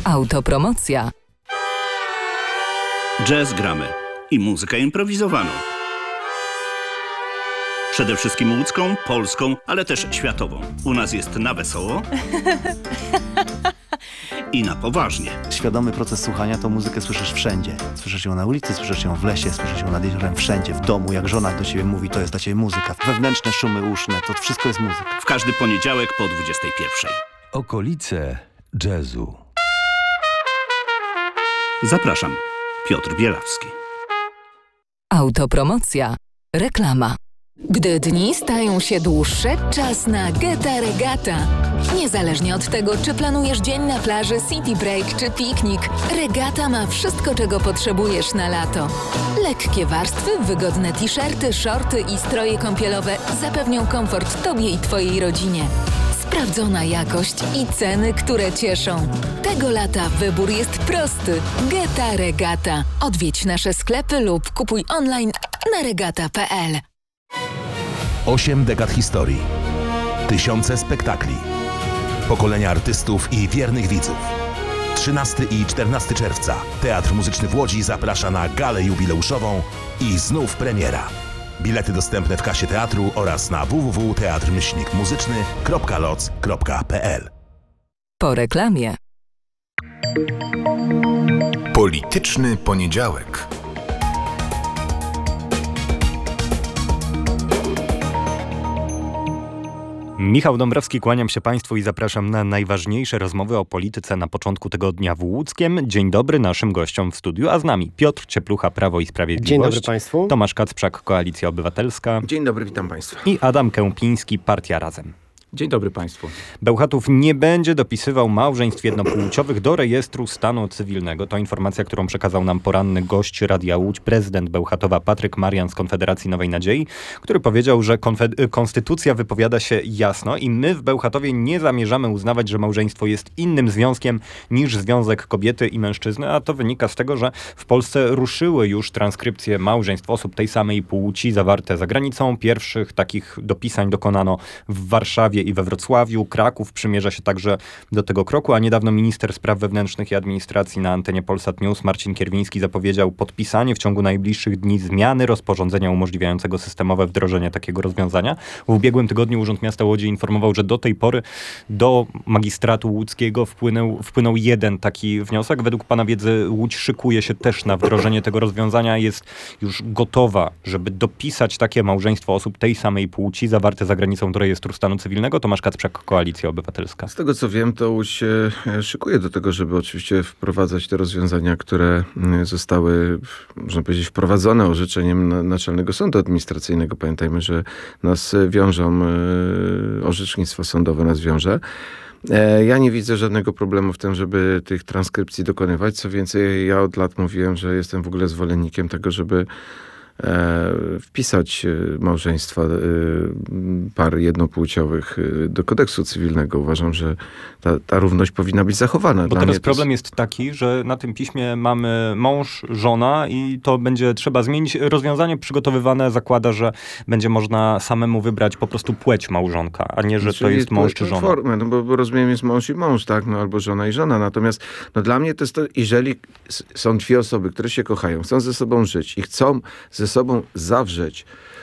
Autopromocja. Jazz gramy i muzykę improwizowaną. Przede wszystkim łódzką, polską, ale też światową. U nas jest na wesoło i na poważnie. Świadomy proces słuchania to muzykę słyszysz wszędzie. Słyszysz ją na ulicy, słyszysz ją w lesie, słyszysz ją nad jeziorem, wszędzie, w domu. Jak żona do ciebie mówi, to jest dla ciebie muzyka. Wewnętrzne szumy uszne, to wszystko jest muzyka. W każdy poniedziałek po 21:00. Okolice jazzu. Zapraszam, Piotr Bielawski. Autopromocja. Reklama. Gdy dni stają się dłuższe, czas na Geta Regata. Niezależnie od tego, czy planujesz dzień na plaży, city break czy piknik, Regata ma wszystko, czego potrzebujesz na lato. Lekkie warstwy, wygodne t-shirty, shorty i stroje kąpielowe zapewnią komfort Tobie i Twojej rodzinie. Sprawdzona jakość i ceny, które cieszą. Tego lata wybór jest prosty. Geta Regata. Odwiedź nasze sklepy lub kupuj online na regata.pl. 8 dekad historii. Tysiące spektakli. Pokolenia artystów i wiernych widzów. 13 i 14 czerwca. Teatr Muzyczny w Łodzi zaprasza na galę jubileuszową i znów premiera. Bilety dostępne w kasie teatru oraz na www.teatrmyślnikmuzyczny.loc.pl. Po reklamie. Polityczny poniedziałek. Michał Dąbrowski, kłaniam się Państwu i zapraszam na najważniejsze rozmowy o polityce na początku tygodnia w Łódzkiem. Dzień dobry naszym gościom w studiu, a z nami Piotr Cieplucha, Prawo i Sprawiedliwość. Dzień dobry Państwu. Tomasz Kacprzak, Koalicja Obywatelska. Dzień dobry, witam Państwa. I Adam Kępiński, Partia Razem. Dzień dobry Państwu. Bełchatów nie będzie dopisywał małżeństw jednopłciowych do rejestru stanu cywilnego. To informacja, którą przekazał nam poranny gość Radia Łódź, prezydent Bełchatowa Patryk Marian z Konfederacji Nowej Nadziei, który powiedział, że konstytucja wypowiada się jasno i my w Bełchatowie nie zamierzamy uznawać, że małżeństwo jest innym związkiem niż związek kobiety i mężczyzny, a to wynika z tego, że w Polsce ruszyły już transkrypcje małżeństw osób tej samej płci zawarte za granicą. Pierwszych takich dopisań dokonano w Warszawie i we Wrocławiu. Kraków przymierza się także do tego kroku, a niedawno minister spraw wewnętrznych i administracji na antenie Polsat News Marcin Kierwiński zapowiedział podpisanie w ciągu najbliższych dni zmiany rozporządzenia umożliwiającego systemowe wdrożenie takiego rozwiązania. W ubiegłym tygodniu Urząd Miasta Łodzi informował, że do tej pory do magistratu łódzkiego wpłynął jeden taki wniosek. Według pana wiedzy Łódź szykuje się też na wdrożenie tego rozwiązania, jest już gotowa, żeby dopisać takie małżeństwo osób tej samej płci zawarte za granicą do rejestru stanu cywilnego. Tomasz Kacprzak, Koalicja Obywatelska. Z tego co wiem, to Łódź się szykuje do tego, żeby oczywiście wprowadzać te rozwiązania, które zostały, można powiedzieć, wprowadzone orzeczeniem Naczelnego Sądu Administracyjnego. Pamiętajmy, że nas wiążą, orzecznictwo sądowe nas wiąże. Ja nie widzę żadnego problemu w tym, żeby tych transkrypcji dokonywać. Co więcej, ja od lat mówiłem, że jestem w ogóle zwolennikiem tego, żeby wpisać małżeństwa par jednopłciowych do kodeksu cywilnego. Uważam, że ta równość powinna być zachowana. Bo teraz problem jest taki, że na tym piśmie mamy mąż, żona i to będzie trzeba zmienić. Rozwiązanie przygotowywane zakłada, że będzie można samemu wybrać po prostu płeć małżonka, a nie, że to jest mąż czy żona. Formę, no bo rozumiem, jest mąż i mąż, tak? No, albo żona i żona. Natomiast dla mnie to jest to, jeżeli są dwie osoby, które się kochają, chcą ze sobą żyć i chcą ze sobą zawrzeć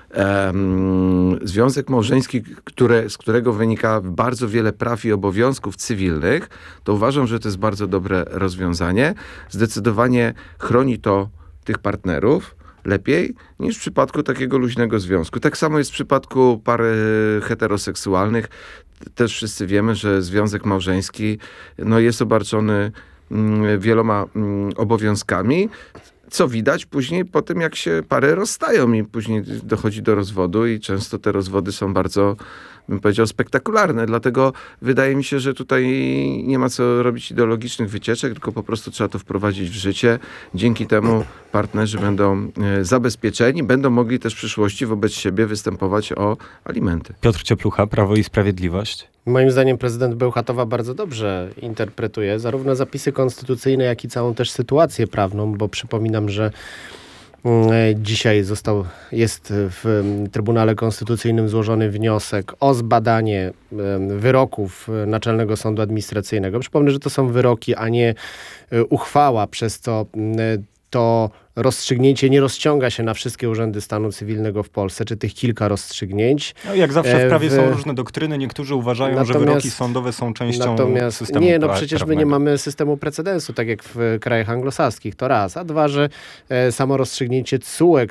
związek małżeński, z którego wynika bardzo wiele praw i obowiązków cywilnych, to uważam, że to jest bardzo dobre rozwiązanie. Zdecydowanie chroni to tych partnerów lepiej niż w przypadku takiego luźnego związku. Tak samo jest w przypadku par heteroseksualnych. Też wszyscy wiemy, że związek małżeński jest obarczony wieloma obowiązkami, co widać później po tym, jak się pary rozstają i później dochodzi do rozwodu i często te rozwody są bardzo, bym powiedział, spektakularne. Dlatego wydaje mi się, że tutaj nie ma co robić ideologicznych wycieczek, tylko po prostu trzeba to wprowadzić w życie. Dzięki temu partnerzy będą zabezpieczeni, będą mogli też w przyszłości wobec siebie występować o alimenty. Piotr Cieplucha, Prawo i Sprawiedliwość. Moim zdaniem prezydent Bełchatowa bardzo dobrze interpretuje zarówno zapisy konstytucyjne, jak i całą też sytuację prawną, bo przypominam, że Dzisiaj jest w Trybunale Konstytucyjnym złożony wniosek o zbadanie wyroków Naczelnego Sądu Administracyjnego. Przypomnę, że to są wyroki, a nie uchwała, przez co to rozstrzygnięcie nie rozciąga się na wszystkie urzędy stanu cywilnego w Polsce, czy tych kilka rozstrzygnięć. No, jak zawsze w prawie są różne doktryny. Niektórzy uważają, że wyroki sądowe są częścią systemu przecież my nie mamy systemu precedensu, tak jak w krajach anglosaskich, to raz. A dwa, że samo rozstrzygnięcie TSUE,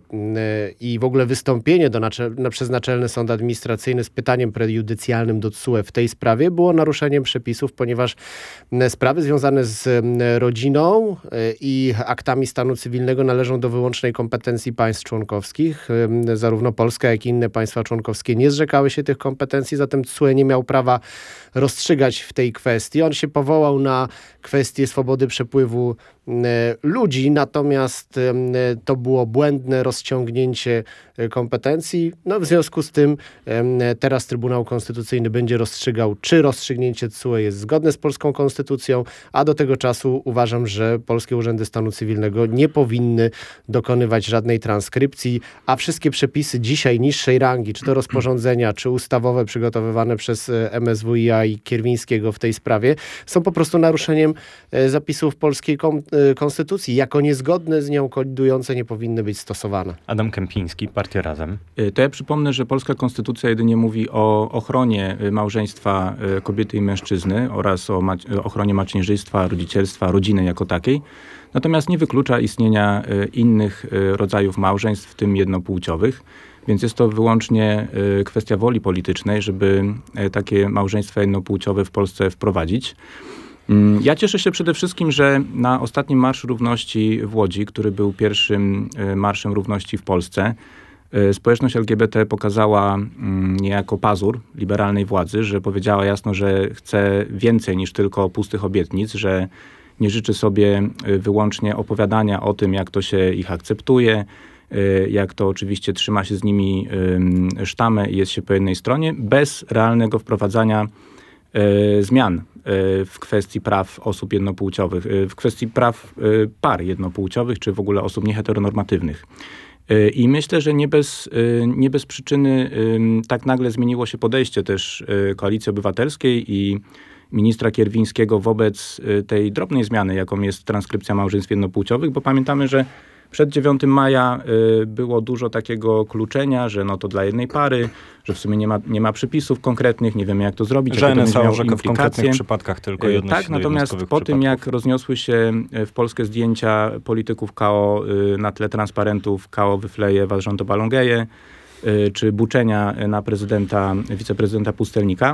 i w ogóle wystąpienie przez Naczelny Sąd Administracyjny z pytaniem prejudycjalnym do TSUE w tej sprawie było naruszeniem przepisów, ponieważ sprawy związane z rodziną i aktami stanu cywilnego należą do wyłącznej kompetencji państw członkowskich. Zarówno Polska, jak i inne państwa członkowskie nie zrzekały się tych kompetencji, zatem TSUE nie miał prawa rozstrzygać w tej kwestii. On się powołał na kwestię swobody przepływu ludzi, natomiast to było błędne rozciągnięcie kompetencji. W związku z tym teraz Trybunał Konstytucyjny będzie rozstrzygał, czy rozstrzygnięcie TSUE jest zgodne z polską konstytucją, a do tego czasu uważam, że polskie urzędy stanu cywilnego nie powinny dokonywać żadnej transkrypcji, a wszystkie przepisy dzisiaj niższej rangi, czy to rozporządzenia, czy ustawowe przygotowywane przez MSWiA i Kierwińskiego w tej sprawie, są po prostu naruszeniem zapisów polskiej konstytucji. Jako niezgodne z nią kolidujące nie powinny być stosowane. Adam Kępiński, Partia Razem. To ja przypomnę, że polska konstytucja jedynie mówi o ochronie małżeństwa kobiety i mężczyzny oraz o ochronie macierzyństwa, rodzicielstwa, rodziny jako takiej. Natomiast nie wyklucza istnienia innych rodzajów małżeństw, w tym jednopłciowych. Więc jest to wyłącznie kwestia woli politycznej, żeby takie małżeństwa jednopłciowe w Polsce wprowadzić. Ja cieszę się przede wszystkim, że na ostatnim Marszu Równości w Łodzi, który był pierwszym Marszem Równości w Polsce, społeczność LGBT pokazała niejako pazur liberalnej władzy, że powiedziała jasno, że chce więcej niż tylko pustych obietnic, że nie życzy sobie wyłącznie opowiadania o tym, jak to się ich akceptuje, jak to oczywiście trzyma się z nimi sztamę i jest się po jednej stronie, bez realnego wprowadzania zmian w kwestii praw osób jednopłciowych, w kwestii praw par jednopłciowych, czy w ogóle osób nieheteronormatywnych. I myślę, że nie bez przyczyny tak nagle zmieniło się podejście też Koalicji Obywatelskiej i ministra Kierwińskiego wobec tej drobnej zmiany, jaką jest transkrypcja małżeństw jednopłciowych, bo pamiętamy, że przed 9 maja było dużo takiego kluczenia, że to dla jednej pary, że w sumie nie ma przepisów konkretnych, nie wiemy jak to zrobić. Że NSA orzeka w konkretnych przypadkach tylko i odnosi tak, natomiast po tym jak rozniosły się w Polskę zdjęcia polityków KO na tle transparentów KO wyfleje was rząd obalągeje, czy buczenia na wiceprezydenta Pustelnika,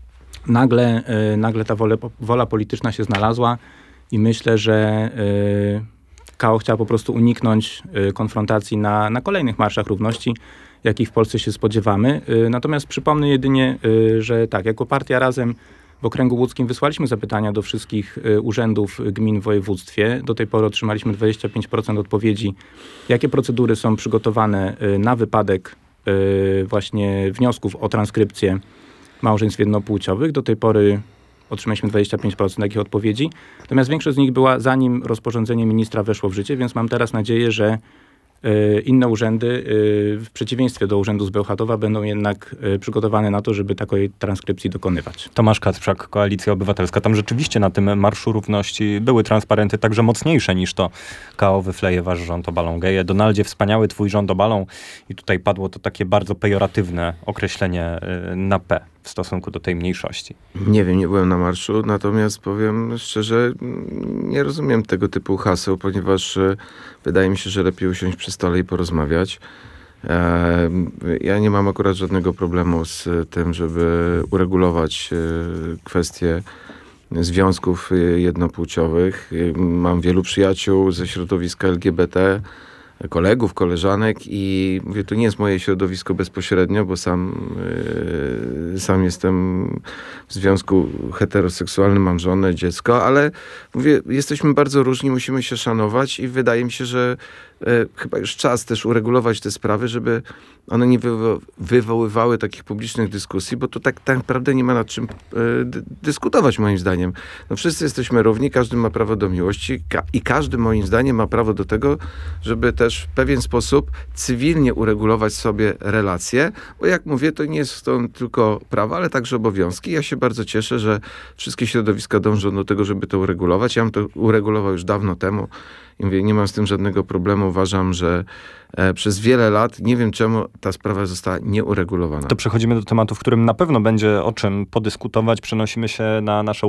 nagle ta wola polityczna się znalazła i myślę, że KO chciała po prostu uniknąć konfrontacji na kolejnych marszach równości, jakich w Polsce się spodziewamy. Natomiast przypomnę jedynie, że tak, jako Partia Razem w okręgu łódzkim wysłaliśmy zapytania do wszystkich urzędów gmin w województwie. Do tej pory otrzymaliśmy 25% odpowiedzi, jakie procedury są przygotowane na wypadek właśnie wniosków o transkrypcję małżeństw jednopłciowych. Do tej pory otrzymaliśmy 25% takich odpowiedzi. Natomiast większość z nich była zanim rozporządzenie ministra weszło w życie, więc mam teraz nadzieję, że inne urzędy, w przeciwieństwie do urzędu z Bełchatowa, będą jednak przygotowane na to, żeby takiej transkrypcji dokonywać. Tomasz Kacprzak, Koalicja Obywatelska. Tam rzeczywiście na tym Marszu Równości były transparenty także mocniejsze niż to KO wyfleje wasz rząd obalą geje. Donaldzie, wspaniały twój rząd obalą. I tutaj padło to takie bardzo pejoratywne określenie na P w stosunku do tej mniejszości. Nie wiem, nie byłem na marszu, natomiast powiem szczerze, nie rozumiem tego typu haseł, ponieważ wydaje mi się, że lepiej usiąść przy stole i porozmawiać. Ja nie mam akurat żadnego problemu z tym, żeby uregulować kwestie związków jednopłciowych. Mam wielu przyjaciół ze środowiska LGBT, kolegów, koleżanek i mówię, to nie jest moje środowisko bezpośrednio, bo sam jestem w związku heteroseksualnym, mam żonę, dziecko, ale mówię, jesteśmy bardzo różni, musimy się szanować i wydaje mi się, że chyba już czas też uregulować te sprawy, żeby one nie wywoływały takich publicznych dyskusji, bo to tak naprawdę nie ma nad czym dyskutować moim zdaniem. Wszyscy jesteśmy równi, każdy ma prawo do miłości i każdy moim zdaniem ma prawo do tego, żeby też też w pewien sposób cywilnie uregulować sobie relacje, bo jak mówię, to nie są tylko prawa, ale także obowiązki. Ja się bardzo cieszę, że wszystkie środowiska dążą do tego, żeby to uregulować. Ja bym to uregulował już dawno temu i mówię, nie mam z tym żadnego problemu. Uważam, że przez wiele lat, nie wiem czemu ta sprawa została nieuregulowana. To przechodzimy do tematu, w którym na pewno będzie o czym podyskutować. Przenosimy się na naszą